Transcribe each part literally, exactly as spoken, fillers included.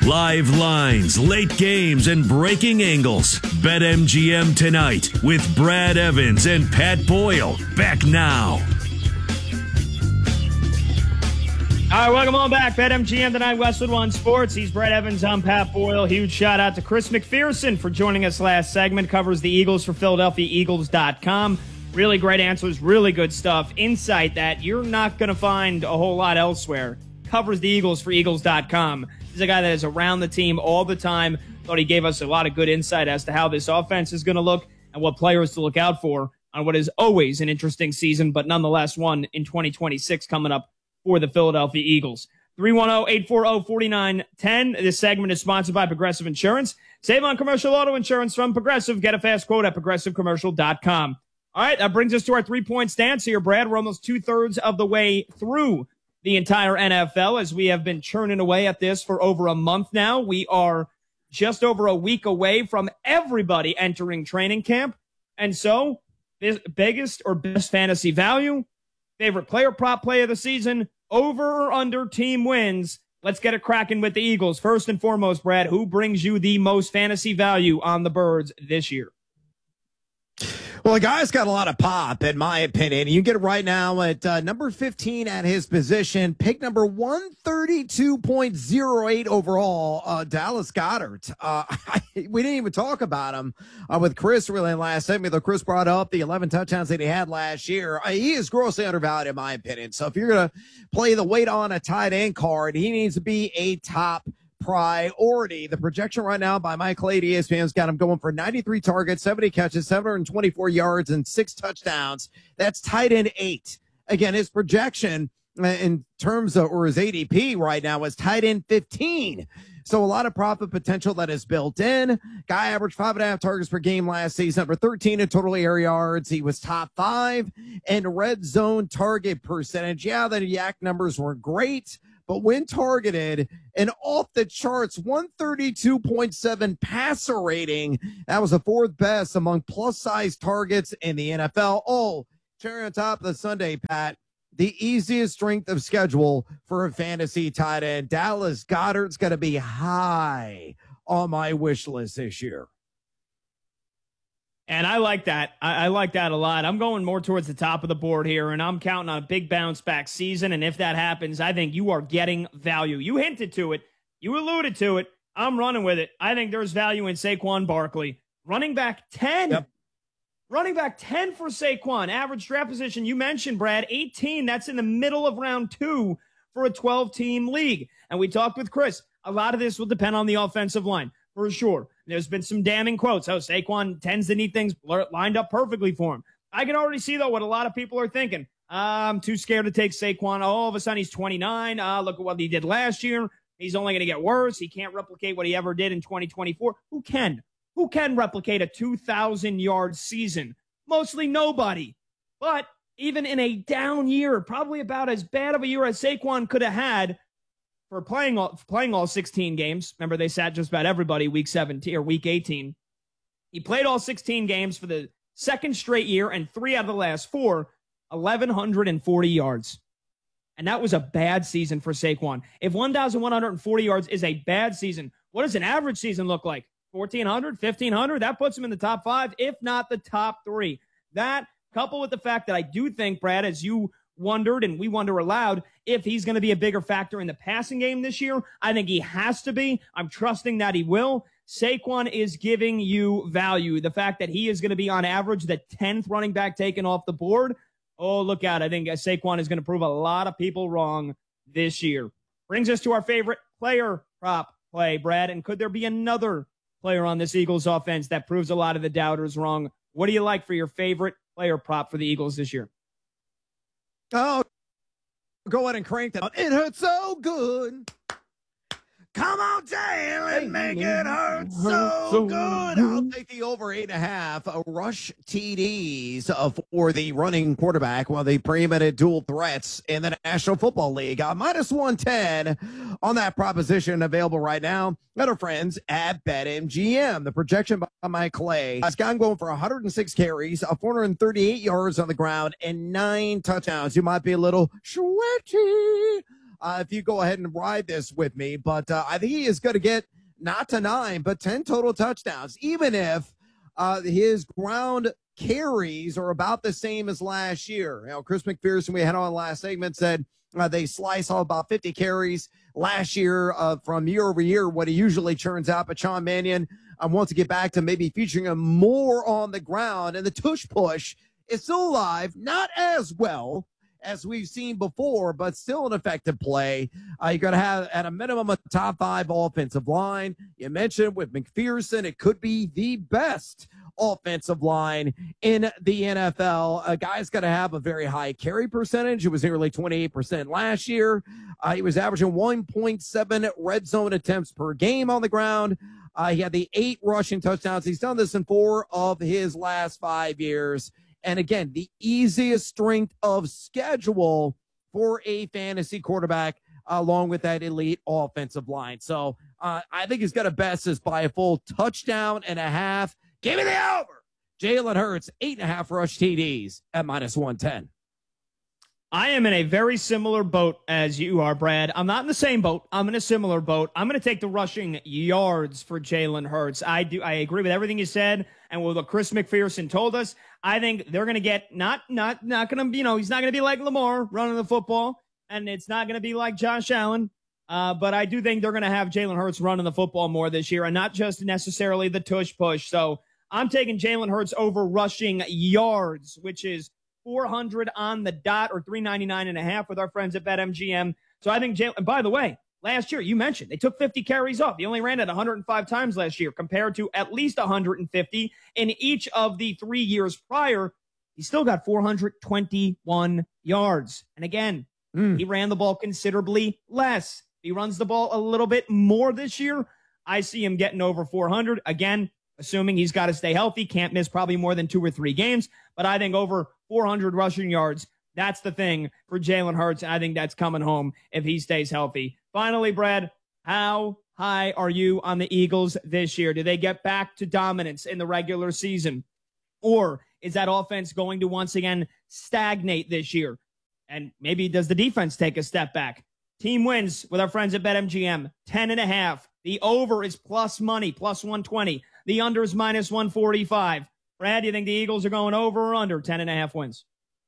Live lines, late games, and breaking angles. BetMGM tonight with Brad Evans and Pat Boyle. Back now. All right, welcome on back. BetMGM tonight, Westwood One Sports. He's Brad Evans. I'm Pat Boyle. Huge shout out to Chris McPherson for joining us last segment. Covers the Eagles for Philadelphia Eagles dot com. Really great answers, really good stuff. Insight that you're not going to find a whole lot elsewhere. Covers the Eagles for Eagles dot com. He's a guy that is around the team all the time. Thought he gave us a lot of good insight as to how this offense is going to look and what players to look out for on what is always an interesting season, but nonetheless one in twenty twenty-six coming up for the Philadelphia Eagles. three one zero, eight four zero, four nine one zero. This segment is sponsored by Progressive Insurance. Save on commercial auto insurance from Progressive. Get a fast quote at progressive commercial dot com. All right, that brings us to our three-point stance here, Brad. We're almost two-thirds of the way through the entire N F L as we have been churning away at this for over a month now. We are just over a week away from everybody entering training camp. And so, biggest or best fantasy value, favorite player prop play of the season, over or under team wins. Let's get it cracking with the Eagles. First and foremost, Brad, who brings you the most fantasy value on the Birds this year? Well, the guy's got a lot of pop, in my opinion. You get it right now at uh, number fifteen at his position. Pick number one thirty-two point oh eight overall, uh, Dallas Goedert. Uh, we didn't even talk about him uh, with Chris really in last segment, though Chris brought up the eleven touchdowns that he had last year. Uh, he is grossly undervalued, in my opinion. So if you're going to play the weight on a tight end card, he needs to be a top priority. The projection right now by Mike Clay, E S P N's got him going for ninety-three targets, seventy catches, seven hundred twenty-four yards, and six touchdowns. That's tight end eight. Again, his projection in terms of, or his A D P right now is tight end fifteen. So a lot of profit potential that is built in. Guy averaged five and a half targets per game last season, number thirteen in total air yards. He was top five in red zone target percentage. Yeah, the Yak numbers were great, but when targeted, an off-the-charts one thirty-two point seven passer rating. That was the fourth best among plus-size targets in the N F L. Oh, cherry on top of the Sunday, Pat, the easiest strength of schedule for a fantasy tight end. Dallas Goedert's going to be high on my wish list this year. And I like that. I, I like that a lot. I'm going more towards the top of the board here, and I'm counting on a big bounce-back season. And if that happens, I think you are getting value. You hinted to it. You alluded to it. I'm running with it. I think there's value in Saquon Barkley. Running back ten. Yep. Running back ten for Saquon. Average draft position, you mentioned, Brad, eighteen. That's in the middle of round two for a twelve-team league. And we talked with Chris. A lot of this will depend on the offensive line, for sure. There's been some damning quotes. Oh, Saquon tends to need things lined up perfectly for him. I can already see, though, what a lot of people are thinking. Uh, I'm too scared to take Saquon. Oh, all of a sudden, he's twenty-nine. Uh, look at what he did last year. He's only going to get worse. He can't replicate what he ever did in twenty twenty-four. Who can? Who can replicate a two thousand yard season? Mostly nobody. But even in a down year, probably about as bad of a year as Saquon could have had, for playing all, playing all sixteen games. Remember, they sat just about everybody week seventeen or week eighteen. He played all sixteen games for the second straight year, and three out of the last four, eleven forty yards. And that was a bad season for Saquon. If eleven forty yards is a bad season, what does an average season look like? fourteen hundred, fifteen hundred? That puts him in the top five, if not the top three. That, coupled with the fact that I do think, Brad, as you wondered, and we wonder aloud, if he's going to be a bigger factor in the passing game this year. I think he has to be. I'm trusting that he will. Saquon is giving you value. The fact that he is going to be on average the tenth running back taken off the board. Oh, look out. I think Saquon is going to prove a lot of people wrong this year. Brings us to our favorite player prop play, Brad. And could there be another player on this Eagles offense that proves a lot of the doubters wrong? What do you like for your favorite player prop for the Eagles this year? Oh, go ahead and crank that. It hurts so good. Come on, Dan, and make it hurt so good. I'll take the over eight and a half uh, rush T Ds uh, for the running quarterback while they preeminent dual threats in the National Football League. Uh, minus one ten on that proposition available right now at our friends at BetMGM. The projection by Mike Clay has got him going for one hundred six carries, uh, four hundred thirty-eight yards on the ground, and nine touchdowns. You might be a little sweaty uh, if you go ahead and ride this with me. But uh, I think he is going to get not to nine, but ten total touchdowns, even if uh, his ground carries are about the same as last year. You know, Chris McPherson, we had on last segment, said uh, they slice off about fifty carries last year uh, from year over year, what he usually churns out. But Sean Mannion um, wants to get back to maybe featuring him more on the ground. And the tush push is still alive, not as well as we've seen before, but still an effective play. Uh, you're going to have, at a minimum, a top five offensive line. You mentioned with McPherson, it could be the best offensive line in the N F L. A guy's going to have a very high carry percentage. It was nearly twenty-eight percent last year. Uh, he was averaging one point seven red zone attempts per game on the ground. Uh, he had the eight rushing touchdowns. He's done this in four of his last five years. And again, the easiest strength of schedule for a fantasy quarterback, uh, along with that elite offensive line. So uh, I think he's got to best this by a full touchdown and a half. Give me the over. Jalen Hurts, eight and a half rush T Ds at minus one ten. I am in a very similar boat as you are, Brad. I'm not in the same boat. I'm in a similar boat. I'm going to take the rushing yards for Jalen Hurts. I do. I agree with everything you said and with what Chris McPherson told us. I think they're going to get not, not, not going to, you know, he's not going to be like Lamar running the football, and it's not going to be like Josh Allen. Uh, but I do think they're going to have Jalen Hurts running the football more this year, and not just necessarily the tush push. So I'm taking Jalen Hurts over rushing yards, which is four hundred on the dot, or three ninety-nine and a half with our friends at BetMGM. So I think Jalen, and by the way, last year, you mentioned, they took fifty carries off. He only ran it one hundred five times last year compared to at least one hundred fifty in each of the three years prior. He still got four hundred twenty-one yards. And again, mm. he ran the ball considerably less. He runs the ball a little bit more this year. I see him getting over four hundred. Again, assuming he's got to stay healthy, can't miss probably more than two or three games. But I think over four hundred rushing yards, that's the thing for Jalen Hurts. And I think that's coming home if he stays healthy. Finally, Brad, how high are you on the Eagles this year? Do they get back to dominance in the regular season? Or is that offense going to once again stagnate this year? And maybe does the defense take a step back? Team wins with our friends at BetMGM, ten and a half. The over is plus money, plus one twenty. The under is minus one forty-five. Brad, do you think the Eagles are going over or under ten and a half wins?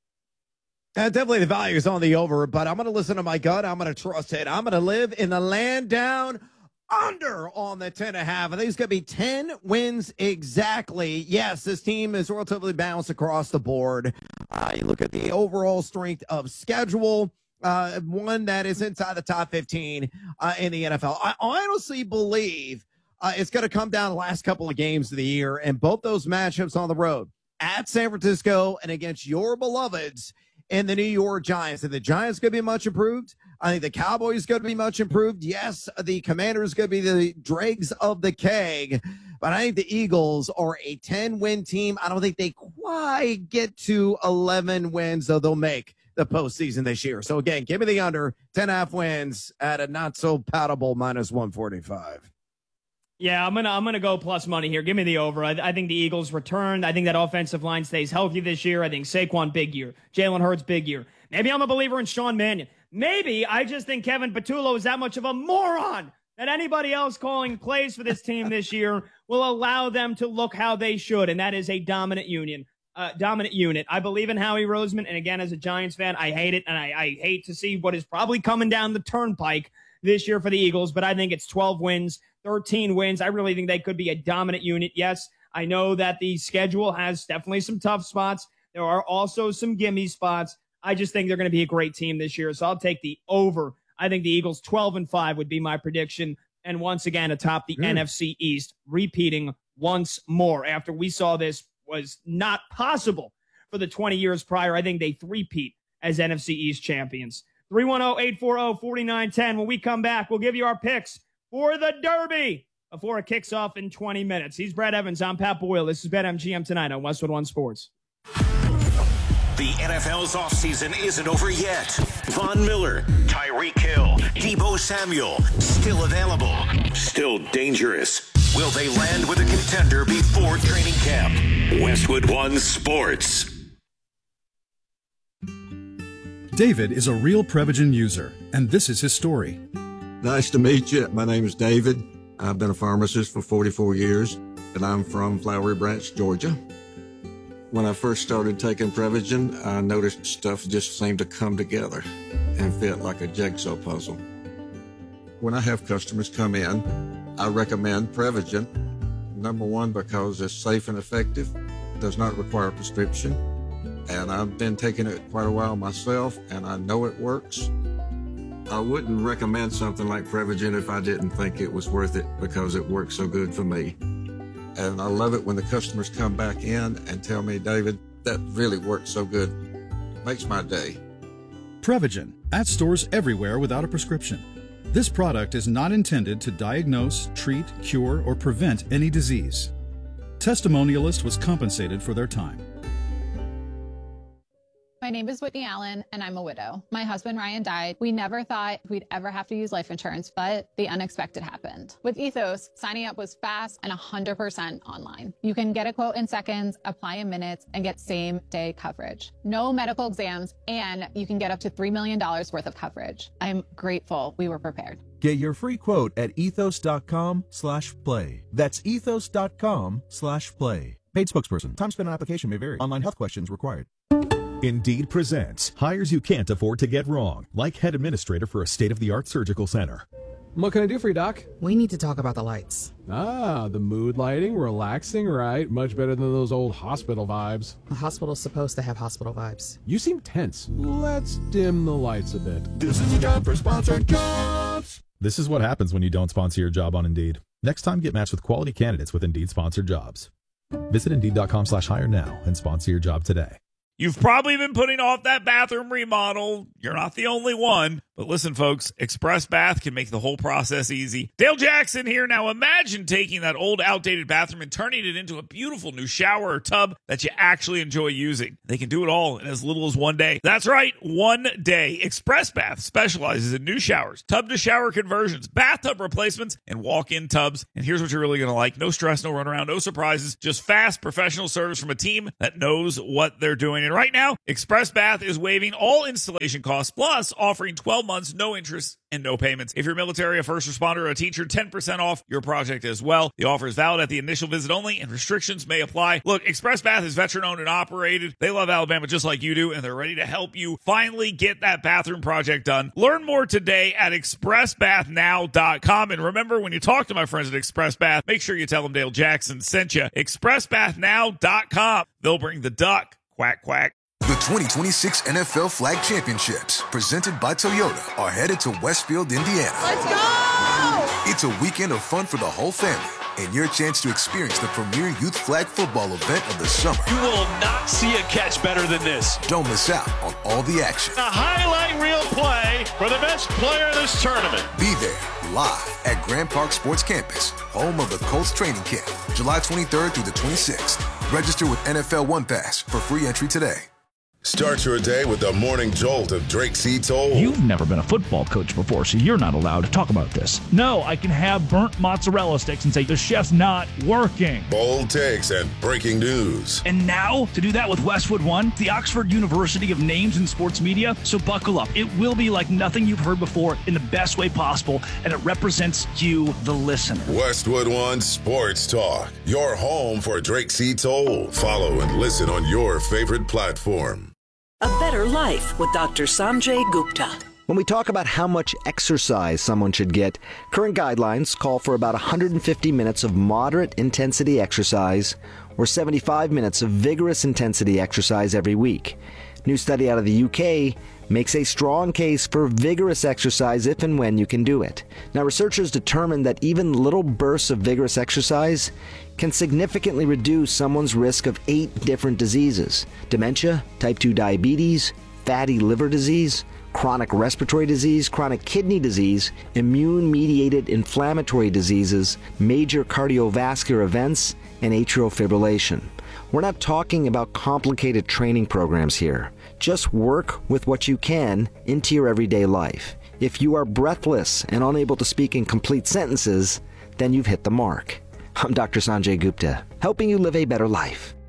Uh, definitely the value is on the over, but I'm going to listen to my gut. I'm going to trust it. I'm going to live in the land down under on the ten and a half. I think it's going to be ten wins exactly. Yes, this team is relatively balanced across the board. Uh, you look at the overall strength of schedule. Uh, one that is inside the top fifteen uh, in the N F L. I honestly believe uh, it's going to come down the last couple of games of the year, and both those matchups on the road at San Francisco and against your beloveds in the New York Giants. And the Giants going to be much improved. I think the Cowboys going to be much improved. Yes, the Commanders going to be the dregs of the keg, but I think the Eagles are a ten-win team. I don't think they quite get to eleven wins, though they'll make the postseason this year. So again, give me the under, ten and a half wins at a not so palatable minus one forty-five. Yeah, I'm gonna I'm gonna go plus money here. Give me the over. I, I think the Eagles returned. I think that offensive line stays healthy this year. I think Saquon, big year. Jalen Hurts, big year. Maybe I'm a believer in Sean Mannion. Maybe I just think Kevin Patullo is that much of a moron that anybody else calling plays for this team this year will allow them to look how they should, and that is a dominant union. Uh, dominant unit. I believe in Howie Roseman, and again, as a Giants fan, I hate it, and I, I hate to see what is probably coming down the turnpike this year for the Eagles, but I think it's twelve wins, thirteen wins. I really think they could be a dominant unit. Yes, I know that the schedule has definitely some tough spots. There are also some gimme spots. I just think they're going to be a great team this year, so I'll take the over. I think the Eagles twelve and five would be my prediction, and once again atop the mm. N F C East, repeating once more after we saw this was not possible for the twenty years prior. I think they three-peat as N F C East champions. three one zero, eight four zero, four nine one zero. When we come back, we'll give you our picks for the Derby before it kicks off in twenty minutes. He's Brad Evans. I'm Pat Boyle. This is BetMGM tonight on Westwood One Sports. The N F L's offseason isn't over yet. Von Miller, Tyreek Hill, Deebo Samuel, still available, still dangerous. Will they land with a contender before training camp? Westwood One Sports. David is a real Prevagen user, and this is his story. Nice to meet you. My name is David. I've been a pharmacist for forty-four years, and I'm from Flowery Branch, Georgia. When I first started taking Prevagen, I noticed stuff just seemed to come together and fit like a jigsaw puzzle. When I have customers come in, I recommend Prevagen. Number one, because it's safe and effective, does not require a prescription, and I've been taking it quite a while myself, and I know it works. I wouldn't recommend something like Prevagen if I didn't think it was worth it because it works so good for me. And I love it when the customers come back in and tell me, David, that really works so good. It makes my day. Prevagen, at stores everywhere without a prescription. This product is not intended to diagnose, treat, cure, or prevent any disease. Testimonialist was compensated for their time. My name is Whitney Allen, and I'm a widow. My husband, Ryan, died. We never thought we'd ever have to use life insurance, but the unexpected happened. With Ethos, signing up was fast and one hundred percent online. You can get a quote in seconds, apply in minutes, and get same-day coverage. No medical exams, and you can get up to three million dollars worth of coverage. I'm grateful we were prepared. Get your free quote at ethos.com slash play. That's ethos.com slash play. Paid spokesperson. Time spent on application may vary. Online health questions required. Indeed presents hires you can't afford to get wrong, like head administrator for a state-of-the-art surgical center. What can I do for you, Doc? We need to talk about the lights. Ah, the mood lighting, relaxing, right? Much better than those old hospital vibes. A hospital's supposed to have hospital vibes. You seem tense. Let's dim the lights a bit. This is your job for sponsored jobs. This is what happens when you don't sponsor your job on Indeed. Next time, get matched with quality candidates with Indeed sponsored jobs. Visit Indeed.com slash hire now and sponsor your job today. You've probably been putting off that bathroom remodel. You're not the only one. But listen, folks, Express Bath can make the whole process easy. Dale Jackson here. Now imagine taking that old, outdated bathroom and turning it into a beautiful new shower or tub that you actually enjoy using. They can do it all in as little as one day. That's right, one day. Express Bath specializes in new showers, tub-to-shower conversions, bathtub replacements, and walk-in tubs. And here's what you're really going to like. No stress, no runaround, no surprises, just fast professional service from a team that knows what they're doing. And right now, Express Bath is waiving all installation costs, plus offering twelve months, no interest, and no payments. If you're military, a first responder, or a teacher, ten percent off your project as well. The offer is valid at the initial visit only, and restrictions may apply. Look, Express Bath is veteran-owned and operated. They love Alabama just like you do, and they're ready to help you finally get that bathroom project done. Learn more today at express bath now dot com. And remember, when you talk to my friends at Express Bath, make sure you tell them Dale Jackson sent you. express bath now dot com. They'll bring the duck. Quack, quack. The twenty twenty-six N F L Flag Championships, presented by Toyota, are headed to Westfield, Indiana. Let's go! It's a weekend of fun for the whole family, and your chance to experience the premier youth flag football event of the summer. You will not see a catch better than this. Don't miss out on all the action. A highlight reel play for the best player in this tournament. Be there, live at Grand Park Sports Campus, home of the Colts training camp, July twenty-third through the twenty-sixth. Register with N F L One Pass for free entry today. Start your day with the morning jolt of Drake C. Toll. You've never been a football coach before, so you're not allowed to talk about this. No, I can have burnt mozzarella sticks and say the chef's not working. Bold takes and breaking news. And now, to do that with Westwood One, the Oxford University of names in sports media. So buckle up. It will be like nothing you've heard before in the best way possible, and it represents you, the listener. Westwood One Sports Talk, your home for Drake C. Toll. Follow and listen on your favorite platform. A better life with Doctor Sanjay Gupta. When we talk about how much exercise someone should get, current guidelines call for about one hundred fifty minutes of moderate intensity exercise or seventy-five minutes of vigorous intensity exercise every week. New study out of the U K makes a strong case for vigorous exercise if and when you can do it. Now, researchers determined that even little bursts of vigorous exercise can significantly reduce someone's risk of eight different diseases: dementia, type two diabetes, fatty liver disease, chronic respiratory disease, chronic kidney disease, immune-mediated inflammatory diseases, major cardiovascular events, and atrial fibrillation. We're not talking about complicated training programs here. Just work with what you can into your everyday life. If you are breathless and unable to speak in complete sentences, then you've hit the mark. I'm Doctor Sanjay Gupta, helping you live a better life.